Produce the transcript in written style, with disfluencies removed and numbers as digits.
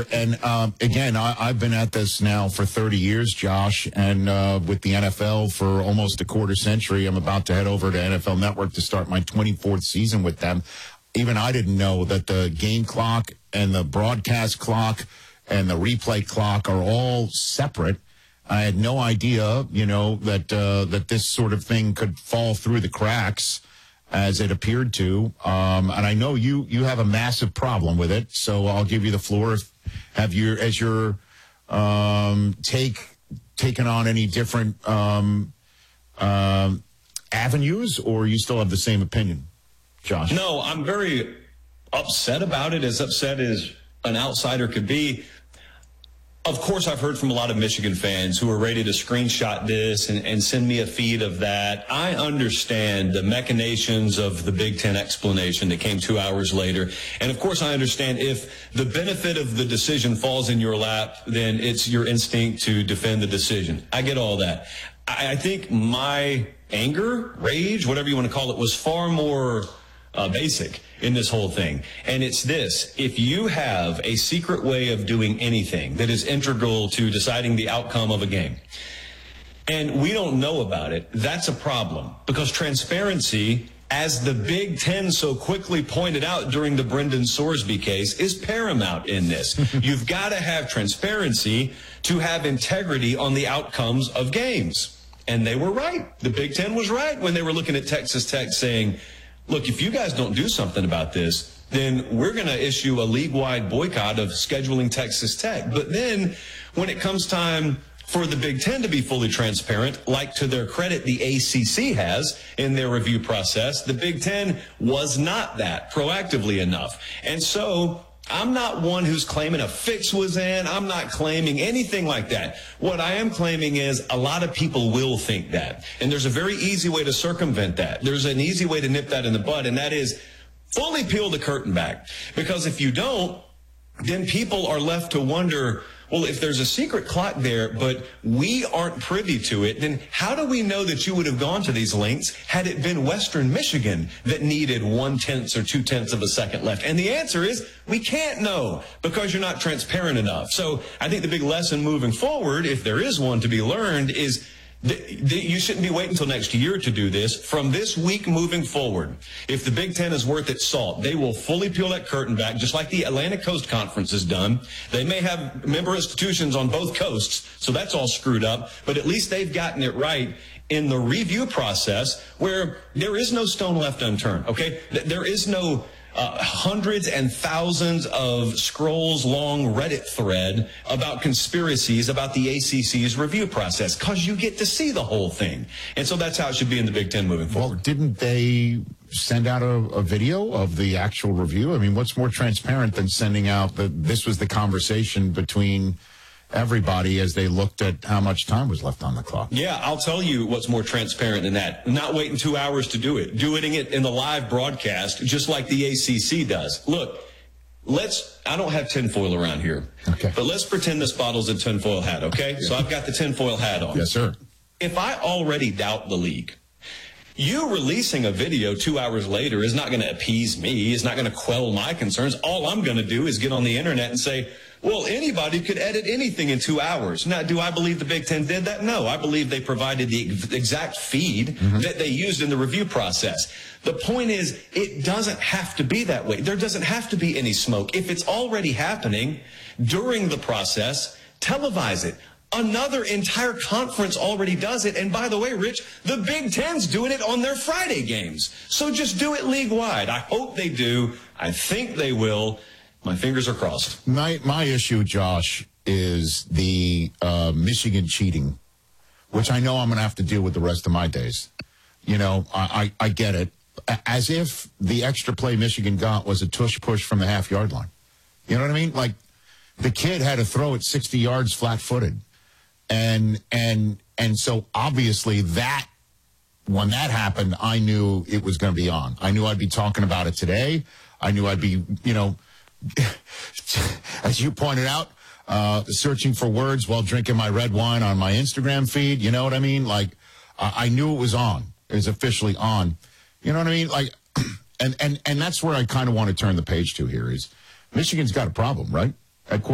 And again, I've been at this now for 30 years, Josh, and with the NFL for almost a quarter century. I'm about to head over to NFL Network to start my 24th season with them. Even I didn't know that the game clock and the broadcast clock and the replay clock are all separate. I had no idea, that this sort of thing could fall through the cracks as it appeared to. And I know you have a massive problem with it, so I'll give you the floor. Have you, as your taken on any different avenues, or you still have the same opinion, Josh? No, I'm very upset about it, as upset as an outsider could be. Of course, I've heard from a lot of Michigan fans who are ready to screenshot this and send me a feed of that. I understand the machinations of the Big Ten explanation that came 2 hours later. And, of course, I understand if the benefit of the decision falls in your lap, then it's your instinct to defend the decision. I get all that. I think my anger, rage, whatever you want to call it, was far more basic in this whole thing. And it's this: if you have a secret way of doing anything that is integral to deciding the outcome of a game, and we don't know about it, that's a problem. Because transparency, as the Big Ten so quickly pointed out during the Brendan Sorsby case, is paramount in this. You've got to have transparency to have integrity on the outcomes of games. And they were right. The Big Ten was right when they were looking at Texas Tech saying, look, if you guys don't do something about this, then we're going to issue a league-wide boycott of scheduling Texas Tech. But then when it comes time for the Big Ten to be fully transparent, like to their credit the ACC has in their review process, the Big Ten was not that proactively enough. And so I'm not one who's claiming a fix was in. I'm not claiming anything like that. What I am claiming is a lot of people will think that. And there's a very easy way to circumvent that. There's an easy way to nip that in the bud, and that is fully peel the curtain back. Because if you don't, then people are left to wonder, well, if there's a secret clock there, but we aren't privy to it, then how do we know that you would have gone to these lengths had it been Western Michigan that needed 1/10 or 2/10 of a second left? And the answer is we can't know because you're not transparent enough. So I think the big lesson moving forward, if there is one to be learned, is you shouldn't be waiting until next year to do this. From this week moving forward, if the Big Ten is worth its salt, they will fully peel that curtain back, just like the Atlantic Coast Conference has done. They may have member institutions on both coasts, so that's all screwed up, but at least they've gotten it right in the review process where there is no stone left unturned, okay? There is no hundreds and thousands of scrolls long Reddit thread about conspiracies about the ACC's review process, because you get to see the whole thing. And so that's how it should be in the Big Ten moving forward. Well, didn't they send out a video of the actual review? I mean, what's more transparent than sending out this was the conversation between everybody as they looked at how much time was left on the clock? Yeah, I'll tell you what's more transparent than that. Not waiting 2 hours to do it. Doing it in the live broadcast, just like the ACC does. Look, I don't have tinfoil around here. Okay. But let's pretend this bottle's a tinfoil hat, okay? Yeah. So I've got the tinfoil hat on. Yes, sir. If I already doubt the league, you releasing a video 2 hours later is not going to appease me. It's not going to quell my concerns. All I'm going to do is get on the internet and say, well, anybody could edit anything in 2 hours. Now, do I believe the Big Ten did that? No, I believe they provided the exact feed that they used in the review process. The point is, it doesn't have to be that way. There doesn't have to be any smoke. If it's already happening during the process, televise it. Another entire conference already does it. And by the way, Rich, the Big Ten's doing it on their Friday games. So just do it league-wide. I hope they do. I think they will. My fingers are crossed. My issue, Josh, is the Michigan cheating, which I know I'm going to have to deal with the rest of my days. I get it. As if the extra play Michigan got was a tush-push from the half-yard line. You know what I mean? Like, the kid had to throw it 60 yards flat-footed. And so, obviously, when that happened, I knew it was going to be on. I knew I'd be talking about it today. I knew I'd be, as you pointed out, searching for words while drinking my red wine on my Instagram feed. You know what I mean? Like, I knew it was on. It was officially on. You know what I mean? Like, and that's where I kind of want to turn the page to here is Michigan's got a problem, right? At